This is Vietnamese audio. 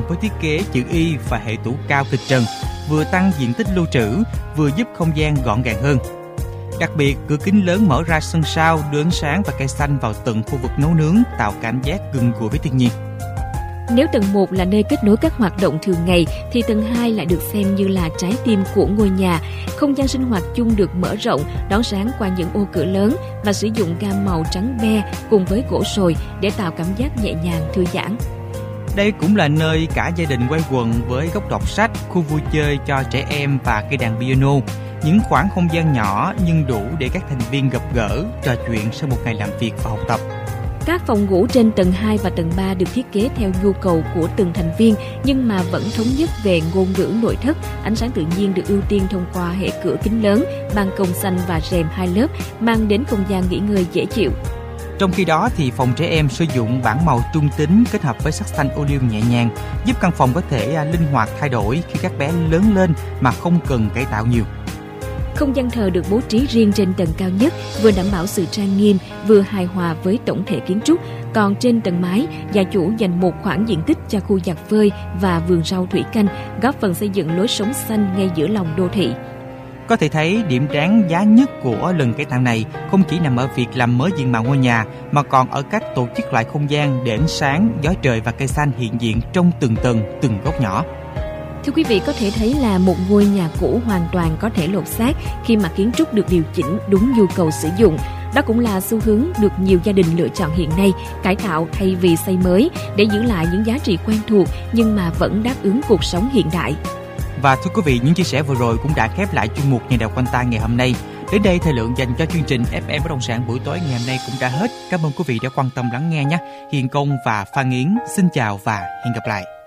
với thiết kế chữ Y và hệ tủ cao kịch trần, vừa tăng diện tích lưu trữ, vừa giúp không gian gọn gàng hơn. Đặc biệt, cửa kính lớn mở ra sân sau đưa ánh sáng và cây xanh vào tận khu vực nấu nướng, tạo cảm giác gần gũi với thiên nhiên. Nếu tầng 1 là nơi kết nối các hoạt động thường ngày, thì tầng 2 lại được xem như là trái tim của ngôi nhà. Không gian sinh hoạt chung được mở rộng, đón sáng qua những ô cửa lớn và sử dụng gam màu trắng be cùng với gỗ sồi để tạo cảm giác nhẹ nhàng, thư giãn. Đây cũng là nơi cả gia đình quây quần với góc đọc sách, khu vui chơi cho trẻ em và cây đàn piano. Những khoảng không gian nhỏ nhưng đủ để các thành viên gặp gỡ, trò chuyện sau một ngày làm việc và học tập. Các phòng ngủ trên tầng 2 và tầng 3 được thiết kế theo nhu cầu của từng thành viên nhưng mà vẫn thống nhất về ngôn ngữ nội thất. Ánh sáng tự nhiên được ưu tiên thông qua hệ cửa kính lớn, ban công xanh và rèm 2 lớp, mang đến không gian nghỉ ngơi dễ chịu. Trong khi đó thì phòng trẻ em sử dụng bảng màu trung tính kết hợp với sắc xanh ô liu nhẹ nhàng, giúp căn phòng có thể linh hoạt thay đổi khi các bé lớn lên mà không cần cải tạo nhiều. Không gian thờ được bố trí riêng trên tầng cao nhất, vừa đảm bảo sự trang nghiêm, vừa hài hòa với tổng thể kiến trúc. Còn trên tầng mái, gia chủ dành một khoảng diện tích cho khu giặt phơi và vườn rau thủy canh, góp phần xây dựng lối sống xanh ngay giữa lòng đô thị. Có thể thấy điểm đáng giá nhất của lần cải tạo này không chỉ nằm ở việc làm mới diện mạo ngôi nhà, mà còn ở cách tổ chức lại không gian để ánh sáng, gió trời và cây xanh hiện diện trong từng tầng, từng góc nhỏ. Thưa quý vị, có thể thấy là một ngôi nhà cũ hoàn toàn có thể lột xác khi mà kiến trúc được điều chỉnh đúng nhu cầu sử dụng. Đó cũng là xu hướng được nhiều gia đình lựa chọn hiện nay, cải tạo thay vì xây mới để giữ lại những giá trị quen thuộc nhưng mà vẫn đáp ứng cuộc sống hiện đại. Và thưa quý vị, những chia sẻ vừa rồi cũng đã khép lại chuyên mục Nhà đọc quanh ta ngày hôm nay. Đến đây thời lượng dành cho chương trình FM Bất động sản buổi tối ngày hôm nay cũng đã hết. Cảm ơn quý vị đã quan tâm lắng nghe nhé. Hiền Công và Phan Yến xin chào và hẹn gặp lại.